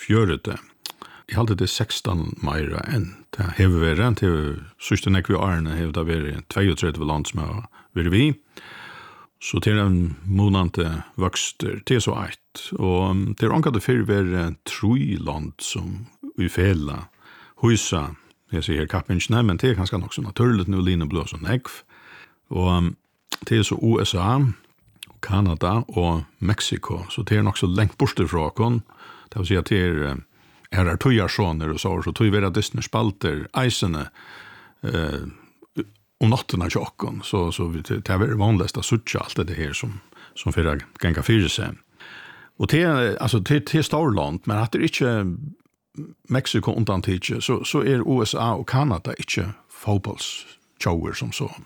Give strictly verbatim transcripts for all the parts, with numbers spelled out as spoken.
fjörde. Jeg hadde det sexton meira enn det hever vært, til sørste nekve årene hever det vært trettiåtte land som har vært vi. Så til en månante vokster til så eit. Og til ångade fyrir vært tru land som vi fela husa, jeg sier kappingen, men det er ganske nok så naturligt nu, Line Blå som nekv. Og til så U S A, Kanada og Mexico, så det er nok så lengt borte fra oss. Det vil si at det er her er tøyarsjoner og så, så tøy vera Disney spalter, eisene, eh, om natten av tjokken, så, så det er veldig vanligst å suttje alt det her som, som fyrir genga fyrir seg. Og det er, altså, det, det er storland, men at det er ikke Mexico undantidje, så, så er U S A og Kanada ikke fotballstjauer som så.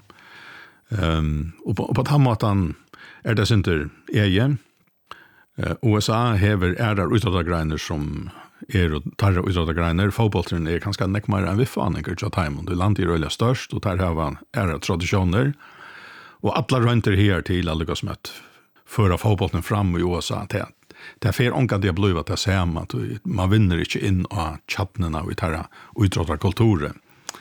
Um, og på, på den måten er det sinter egen. Uh, U S A hever ærer utrådagreiner som er og tarra utrådagreiner. Fotballtren er kanskje nekmere enn viffaninger til Taimond. Det landet er øyla størst, og der har man ærer tradisjoner. Og alle rønter her til alle som et føra fotballtren fram i U S A til det er fer ångad det blivet til samme, at man vinner ikke inn av tjattnene og i tarra utrådakulturen.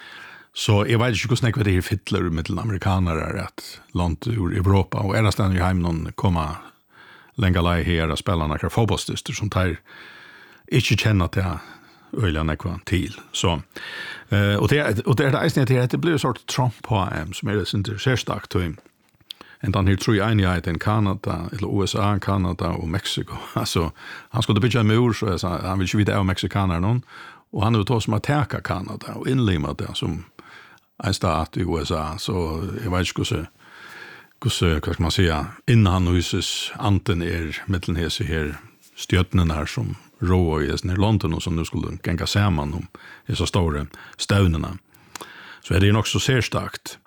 Så jeg vet ikke hvordan jeg vet det er fittler med amerikanere er et land ur Europa, og er det stedet i heim noen kommer lenge lei her og spiller noen fotballstyster som tar ikke kjenner til øyla nekva til. Så, uh, og, det, og det er det eisende til at det blir en sort Trump-H M som er det interessert til en den her tror jeg enighet enn Kanada, eller U S A, Kanada og Mexico. Altså, han skulle bygge en mur, så jeg sa, han vil ikke vite av meksikaner noen, og han er jo tog som har teka Kanada og innlimet det som en stat i U S A, så jeg vet ikke hvordan, hvordan, hva skal man si, innan huses anten er mittelhese her stjøtnene her som rå i sånne London og som nu skulle genga sammen om disse store støvnene. Så er det nok så særstakt.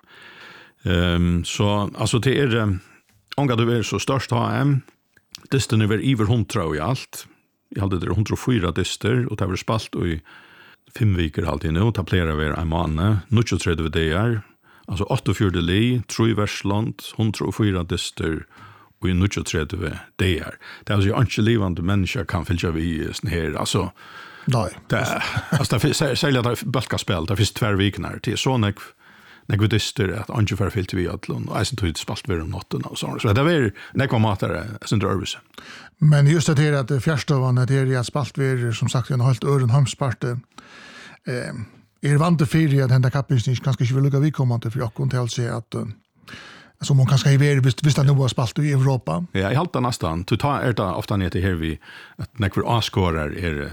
Um, så alltså det är um, ånga du är så störst H M disten över iver hundra i allt. Jag hade det hundra och fyra dister och det var spalt i fem veckor alltid nu. Det plerar vi en månad. Nu tjugotre det är alltså åttiofyra li, tre versland, hundra och fyra dister och i nu tjugotre det är. Det är alltså inte livande människa kan fylla vi sån här alltså. Nej. Det alltså det säljer det balkaspel. Det finns två veckor till såna Nekve dyster at han ikke får fyllt vi atlån, og jeg synes det spalt vi om natten og sånn. Så det er nekva matere, jeg synes det er øvelse. Men just det her at fjärstøvene, det er at spalt vi som sagt, en helt øren hamsparte. Eh, er vant til fyrir at henda kappingsning kanskje ikke vil lukka vidkommende for jokken til å si at uh, som man kanskje har vært hvis, hvis det nå var spalt i Europa. Ja, jeg halte nesten. Du tar er det ofte ned til her vi at nekver avskårer er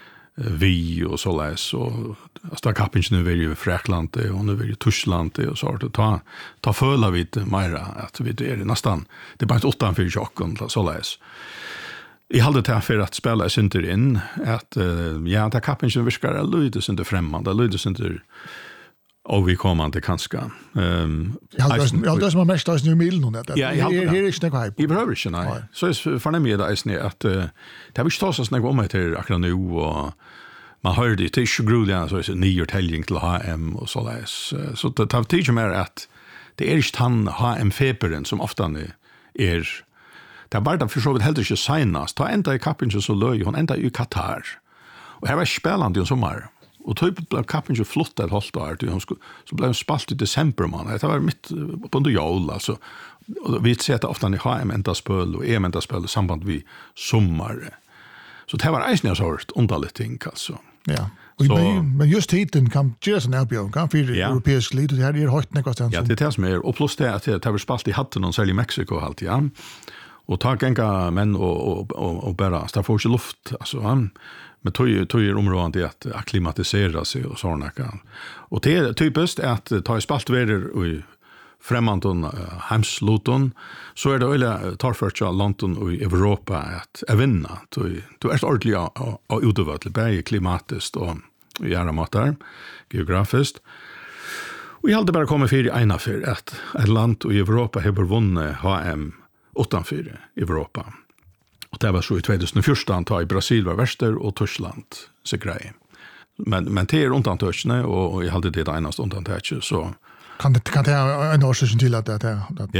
vi och så läs och alltså kappingen nu är ju Fräkland och nu är ju Tyskland och så att ta ta föla vi mera att vi det är nästan det är bara åtta för chocken så läs. I hade det för att spela synter in att uh, ja ta kappingen viskar lite synter främmande lite synter och vi kommer inte kanske ehm ja det det som är mest där nu milen och det ja här är inte hype i behöver inte nej så är för mig det är att det har vi stått så snägg om det här akkurat nu och man hör det till sjugruljan så är det nio täljning till H M och så där så det tar tid mer att det är inte han H M-feberen som ofta är är det är bara därför så vill helt inte signas ta ända i kappen så löj hon ända i Qatar och här var spelande i sommar. Och typ blev kappen ju flott ett halvt år så blev spalt i december man. Det var mitt på under jul alltså. Och vi ser det ofta i H M ända spel och E M ända spel samband vi sommar. Så det var eisne så hört underligt ting alltså. Ja. Och så, men, men just tiden kan göra en erbjudande kan för ja. Europeisk lite det här är högt något sånt. Ja, det är det som är och plus det att det har spalt i hatten och sälj i Mexiko allt ja. Och ta gänga män och och och, och bara stå för sig luft alltså han men tog tog är området att akklimatisera sig och såna kan. Och det är typiskt att ta i spalt väder i främmande uh, hemsluton så är det öle tarförcha London i Europa att vinna. Du du är ordentligt och utövat på klimatiskt och göra matar geografiskt. Och jag hade bara kommit för ena för att ett land i Europa har vunnit H M utanför Europa. Och det var så i tjugohundrafjorton ta i Brasil var värster och Tyskland så grej. Men men det är undantagna och jag hade det ena undantaget så kan det kan det en årsyn till att det att ja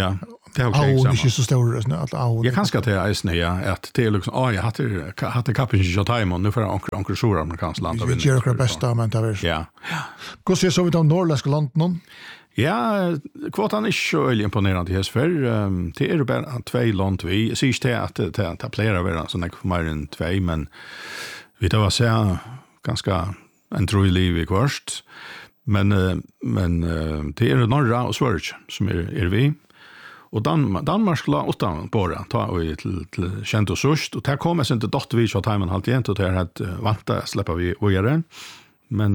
Det har också Au, samma. det är så stor så att au. Jag kan ska till isen ja att det är liksom ah jag hade hade kappen i time och nu för onkel onkel Sura amerikansk land Vi gör det bästa men det är. Ja. Hur ser så vi de norrländska landen? Ja, kvotan är så imponerande här för det är bara två land vi ser inte att det det player vara så näck mer än två men vi det var så ganska en troliv i kvart. Men men det är norra och Sverige som är är vi. Och Dan Danmark la åtta bara ta och till till känt och sust och där kommer sen inte dotter vi så timern halt igen och där hade vanta släppa vi och göra. Men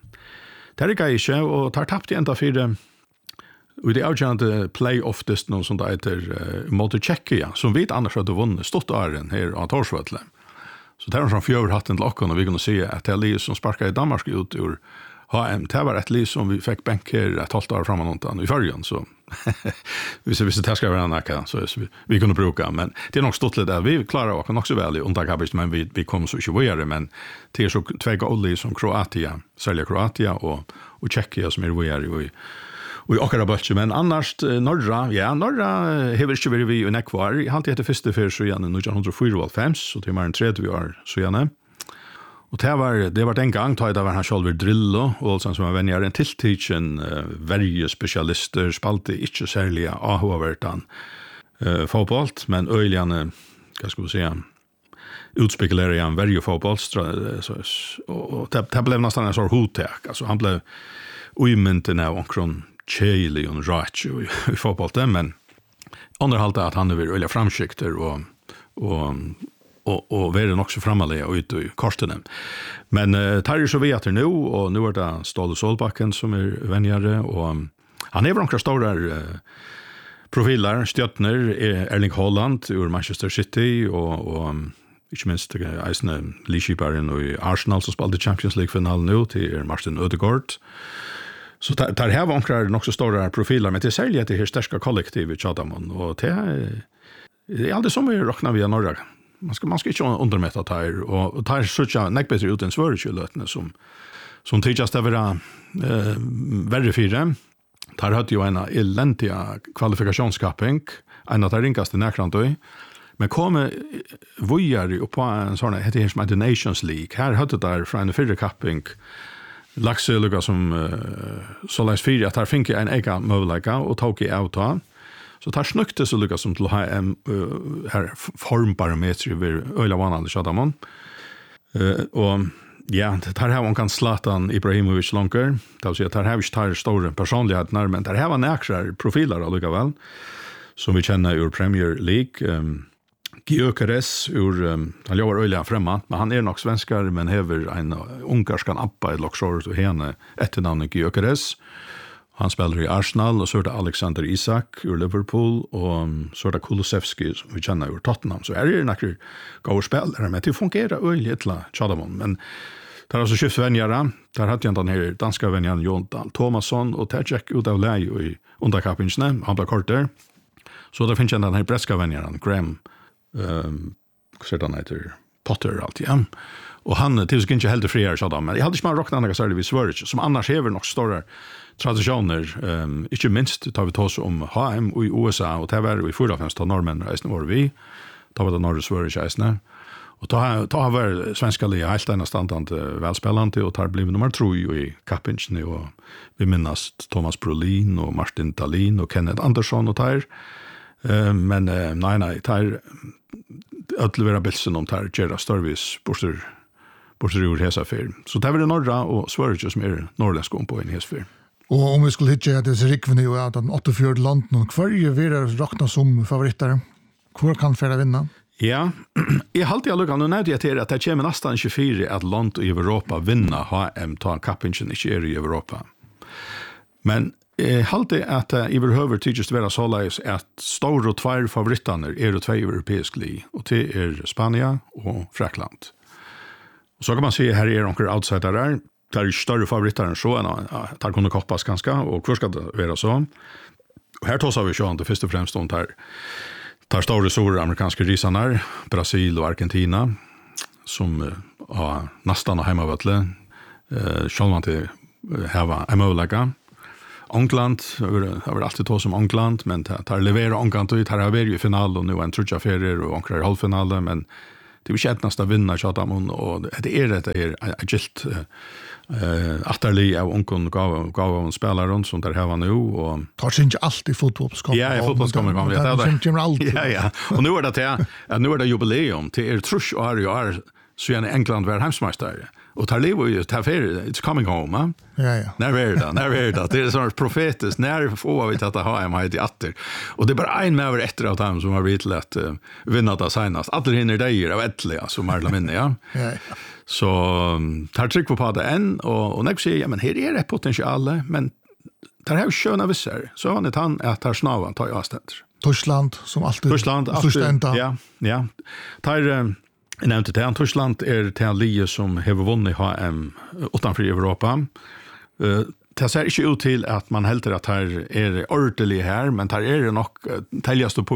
där är ju så och tar tappt ända för det. Och det är ju inte playoff det någon sånt där heter mot Tjeckien som vet annars hade vunnit stått åren här på Torsvatle. Så där har som fjör hatt en lock och vi kan se att det är som sparkar i Danmark ut ur H M. Det var ett liv som vi fick bänker ett halvt år framåt i förrjun så vi ser vi det ska vara näka så vi, vi kunde bruka men det är nog stått lite där vi klarar och kan också väl undantagabist men vi vi kommer så tjugoare men det är så två goal som Kroatien, särskilt Kroatien och och Tjeckien som är vi är i och och akkurat bulch men annars norra ja norra har vi inte vi i Nekvar i halt det första för så igen nittonhundrafyrtiofem så det är mer än trettio år så igen. Och det var det var en gång tog det var han själv Drillo och alltså som var vänner en tillteachen uh, varje specialister spalte inte särskilt ahovertan uh, fotboll men öjligen vad ska vi säga utspekulerar han varje fotboll så och det, det blev nästan en sorts hotak alltså han blev oimenten av omkring Chile och Ratch i fotbollen men underhållta att han över öliga framskikter och och och och värden också framale och ut i korsten. Men uh, tar så vet nu och nu är det Ståle Solbacken som är vänjare och um, han är några stora uh, profiler Stjärnor Erling Haaland ur Manchester City och och um, inte minst uh, Eisner Lichibaren och i Arsenal som spelade Champions League final nu till Martin Ødegaard. Så där där här var några också stora profiler men det säger att det är starka kollektiv i Chatham och det är det är alldeles som vi räknar vi norra. Man ska man ska inte undermätta tire och och tar så tjocka neck bättre ut än svärjulötna som som tyckas det vara eh värre för dem. Tar hade ju en eländiga kvalifikationskapping en av de ringaste närkrantoj. Men kommer vojar ju på en sån här heter som The Nations League. Här hade där från en förra kapping Laxeluga som uh, så läs fyra att här fick en egen möjlighet och tog i auto. Så tar snukte så lyckas som till ha en uh, här formparameter över öla vanande Shadamon. Uh, och ja, det här har man kan Zlatan Ibrahimovic långt. Det vill säga att här har vi tar stora personligheter men det här var näkrar profiler alltså väl som vi känner ur Premier League. Um, Gyökeres ur um, han jobbar öliga framåt men han är nog svenskar men häver en ungerskan appa i Loxor och henne etternamnet Gyökeres. Han spelar i Arsenal och så är det Alexander Isak ur Liverpool och så är det Kulusevski som vi känner ur Tottenham. Så är det några goda spelare men det fungerar öjligt till Chadamon. Men där har så skift vänjare. Där hade jag den här danska vänjaren Jontan Thomasson och där gick ut av läge i underkappingsne. Han blev kort där. Så där finns den här brätska vänjaren Graham um, så den heter Potter allt igen. Och han tills inte helt friare så men jag hade inte man rockna några så det vi svär som annars häver nog stora traditioner um, inte minst tar vi tos om H M i U S A och det var i förra främst norrmän resten var vi tar vi det norra Sverige resten och ta ta var svenska liga helt ena standard välspelande och tar blev nummer tre i Kappingen och vi minns Thomas Brolin och Martin Dahlin och Kenneth Andersson och tar um, men uh, nej nej tar att levera bilsen om tar Gerard Service borster borster ur hesa för så det var det norra och Sverige som är norrländska på en hesfyr. Och om vi skulle hitta att det är riktigt nu att den åttiofyra landen och kvar ju vill räkna som favoriter. Kvar kan färra vinna? Ja, jag har alltid lukkat nu när jag till att det kommer nästan tjugofyra att land i Europa vinna H M ta kappingen inte är i Europa. Men jag har alltid att i överhuvud tycks det vara så läs att stora och två favoriterna är två europeiska lig och det är Spanien och Frankland. Och så kan man se här är några outsiders där är större favoriter än så än att där kunde koppas ganska och hur ska det vara så? Och här tar vi ju inte först och främst om där tar stora stora amerikanska risarna Brasil och Argentina som ja, nästan har hemmavatle eh själva till hava emoläga England, det har varit alltid tå som England, men tar leverar England ut, här har vi i final och nu en trutja ferier och ankrar i halvfinalen, men det är ju inte nästa vinnar så att man och det är det är agilt eh atterli av onkon gav gav en spelare som där här var nu och tar sig inte alltid fotbollsskap. Ja, ja fotbollsskap kommer det. Det kommer alltid. Ja, ja. Och nu är det att nu är det jubileum till er trusch och är så en England var hemsmästare. Och tar liv ju tar för it's coming home, va? Ja, ja. När är det? När är det? Det är sån profetiskt när får vi att ha hem hit i åter. Och det är bara en med efter av dem som har blivit lätt uh, vinna det senast. Alla hinner dig av ettliga som är minne, ja. Ja. Så um, tar tryck på det än och och när säger ja men här är det potential men där har ju sköna visser. Så han det han att här snava tar jag avstånd. Tyskland som alltid Tyskland alltid. Ja, ja. Tar um, Jag nämnde det, att Tyskland är det lige som har vunnit H M utanför Europa. Det ser inte ut till att man helt att här är ordentlig här, men här är det nog täljas på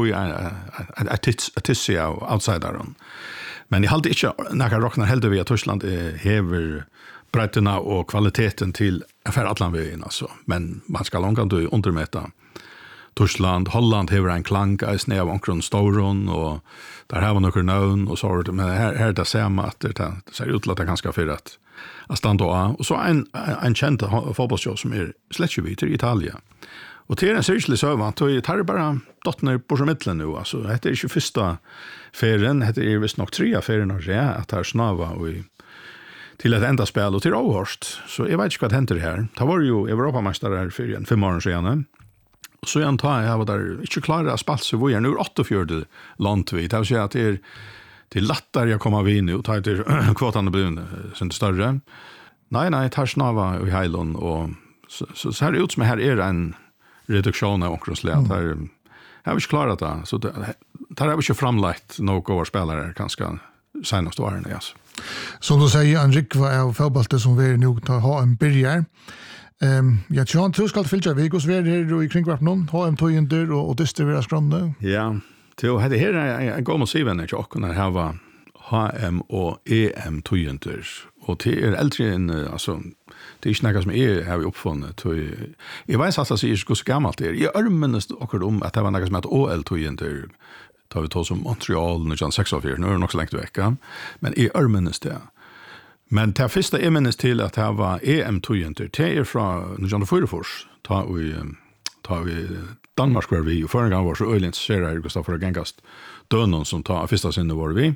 ett tissi av outsideren. Men jag hade inte, när jag råknar helt vid att Tyskland häver bredderna och kvaliteten till för Atlantsvägen. Alltså. Men man ska långt undermäta. Tyskland, Holland har en klank i sned av omkring Storon och där har man några navn och så men här här det ser man att det, det ser ut att det ganska för att att stanna då och så en en känd fotbollsspelare som är slätchevit i Italien. Och till en särskild så var det tar bara dottner på mitten nu alltså det är ju första ferien det är visst nog tre ferien och ja att här snava och i till ett enda spel och till Åhorst så jag vet inte vad händer här. Det var ju Europamästare för en fem år sedan. Så jag antar jag var där inte klara att spalsa vad är nu åttiofjärde land vi. Det vill säga att det är till lattar jag kommer vi nu och tar till kvotan blir sen större. Nej nej tar snava i Heilon och så så så här ut som här är en reduktion av okroslät här. Jag har inte klarat det så det tar jag inte framlagt några spelare ganska senaste åren alltså. Som du säger Henrik var av fotbollen som vi nu tar ha en börjar. Ehm um, jag tror att du ska följa Vigos ver här i kringvart någon H M tvåhundra och och distribuera skrönne. Ja, till hade här en god måste vara när jag kunde ha var H M och E M tvåhundra och till är äldre än alltså det är snackas som är har vi uppfunnit till jag vet att det är så gammalt det är. Jag örmenast också om att det var något som heter O L tvåhundra tar vi tar som Montreal nittonhundrasextiofyra nu är det nog så länge vecka men i örmenast det. Men det första är minnes till att det var E M tvåhundra det är från nittonhundrafyrtiofyra ta vi ta vi Danmark var vi och förra gången var så öjligt ser Gustaf Gengast Dönon som tar första sinne var vi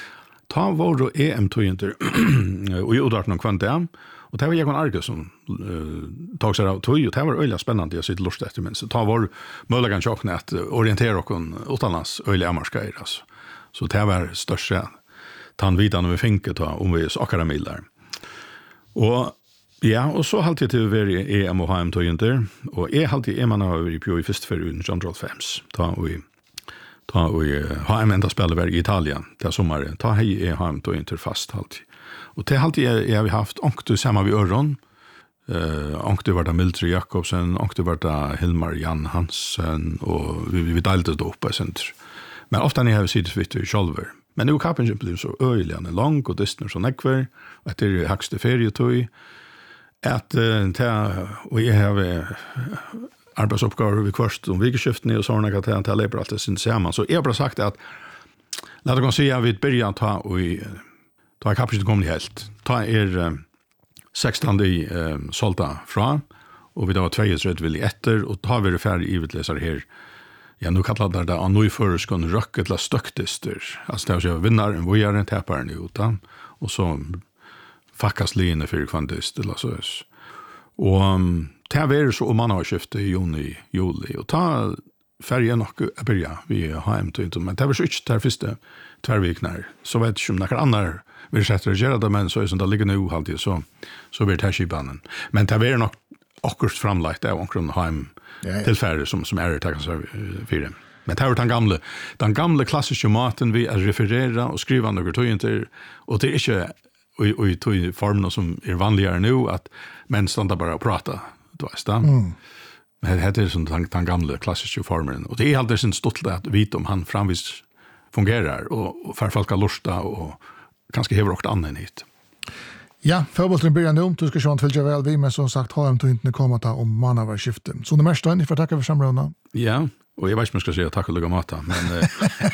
ta var då E M tvåhundra och gjorde det någon kvanta och det var jag en arg som uh, tog sig av tog och det var öjligt spännande jag sitter lust efter men så ta var möjligen chockna att orientera och utomlands öjligt amarskair alltså så det var största tan vidan och vi finket ta om vi så akademil där. Och ja, och så halt jag till vara E M och H M tvåhundra och är halt i man har i på i först för John Fems. Ta och i ta och i H M ända spelar i Italien där sommar ta hej E H M tvåhundra fast halt. Och det halt jag vi haft onktu samma vi öron. Eh onktu var det Mildred Jakobsen, onktu var det Hilmar Jan Hansen och vi vi delte det upp i center. Men ofta ni har sitt vitt i shoulder. Men nu kappen ju blir så öjligen lång och distans så näkver att det är högsta ferietoj att ta och jag har arbetsuppgifter vid kvart om vikeskiften och såna att ta lever allt det sin samman så jag har bara sagt att låt oss se att vi börjar ta och ta kappen kommer helt ta er sextonde i sålta från och vi då tvåhundra vill efter och tar vi det färdig givetläsare här. Ja, nu kallar det där nu för skon röcket la stöktester. Alltså det är ju vinnaren, vi är en täppare nu utan och så fackas linje för kvantist eller så. Och um, det är så om man har skiftat i juni, juli och ta färgen och börja vi har hem till men det var så inte där första tvärviknar. Så vet jag om några andra vill sätta göra det men så är som det ligger nu alltid så så blir det skibanen. Men det är nog akkurat framlagt av omkring hem ja, till färre som som är tackar så för det. Men det har den gamla den gamla klassiska maten vi är referera och skriva några tvåhundra och det är inte och och i två former som är vanligare nu att män stannar bara och prata då är det. Mm. Men det är som den, den gamla klassiska formen och det är alltid sin stolt att vita om han framvis fungerar och, och för folk har lusta och kanske hever också annan hit. Ja, fotbollen börjar nu. Du ska se om tillgå väl vi, men som sagt har jag inte komma ta om manavarskiften. Så det mesta, ni får tacka för samrådena. Ja, och jag vet inte om jag ska säga tack och lugga mata, men